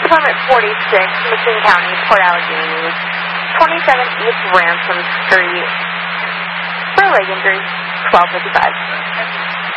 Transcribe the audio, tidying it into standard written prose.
Department 46, McLean County, Port Allegheny, 27 East Ransom Street. For leg injury, 1255.